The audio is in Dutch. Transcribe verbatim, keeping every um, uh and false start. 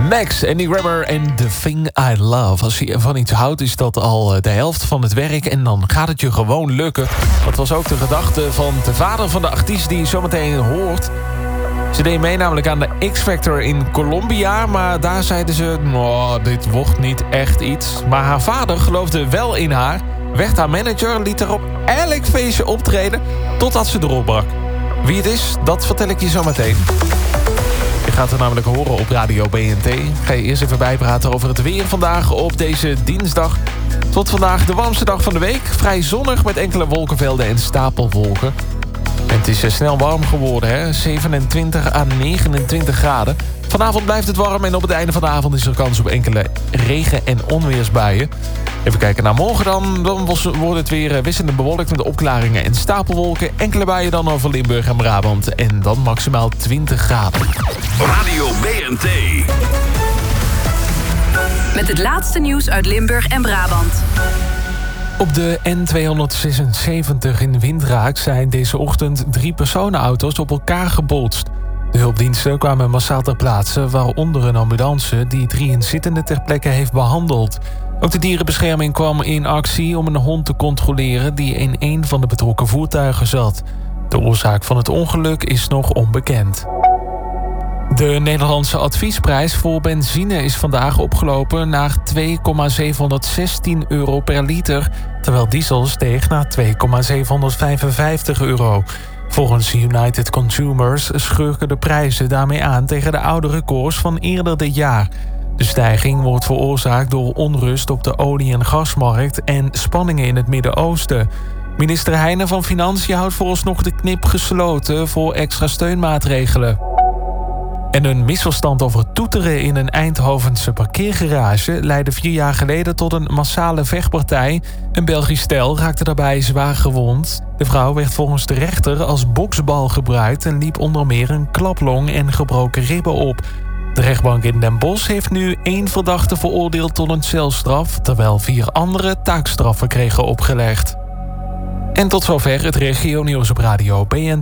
Max, Andy Grammer en The Thing I Love. Als je van iets houdt, is dat al de helft van het werk en dan gaat het je gewoon lukken. Dat was ook de gedachte van de vader van de artiest die je zometeen hoort. Ze deed mee namelijk aan de X-Factor in Colombia, maar daar zeiden ze, nou, dit wordt niet echt iets. Maar haar vader geloofde wel in haar, werd haar manager, liet haar op elk feestje optreden totdat ze erop brak. Wie het is, dat vertel ik je zometeen. Je gaat er namelijk horen op Radio B N T. Ga je eerst even bijpraten over het weer vandaag op deze dinsdag. Tot vandaag de warmste dag van de week. Vrij zonnig met enkele wolkenvelden en stapelwolken. En het is snel warm geworden, hè? zevenentwintig à negenentwintig graden. Vanavond blijft het warm en op het einde van de avond is er kans op enkele regen- en onweersbuien. Even kijken naar morgen dan. Dan wordt het weer wisselend bewolkt met opklaringen en stapelwolken. Enkele buien dan over Limburg en Brabant. En dan maximaal twintig graden. Radio B N T. Met het laatste nieuws uit Limburg en Brabant. Op de N tweehonderdzesenzeventig in Windhoek zijn deze ochtend drie personenauto's op elkaar gebotst. De hulpdiensten kwamen massaal ter plaatse, waaronder een ambulance die drie inzittenden ter plekke heeft behandeld. Ook de dierenbescherming kwam in actie om een hond te controleren die in een van de betrokken voertuigen zat. De oorzaak van het ongeluk is nog onbekend. De Nederlandse adviesprijs voor benzine is vandaag opgelopen naar twee komma zevenhonderdzestien euro per liter, terwijl diesel steeg naar twee komma zevenhonderdvijfenvijftig euro. Volgens United Consumers schurken de prijzen daarmee aan tegen de oude records van eerder dit jaar. De stijging wordt veroorzaakt door onrust op de olie- en gasmarkt en spanningen in het Midden-Oosten. Minister Heijnen van Financiën houdt vooralsnog de knip gesloten voor extra steunmaatregelen. En een misverstand over toeteren in een Eindhovense parkeergarage leidde vier jaar geleden tot een massale vechtpartij. Een Belgisch stel raakte daarbij zwaar gewond. De vrouw werd volgens de rechter als boksbal gebruikt en liep onder meer een klaplong en gebroken ribben op. De rechtbank in Den Bosch heeft nu één verdachte veroordeeld tot een celstraf, terwijl vier anderen taakstraffen kregen opgelegd. En tot zover het regionieuws op Radio B N T.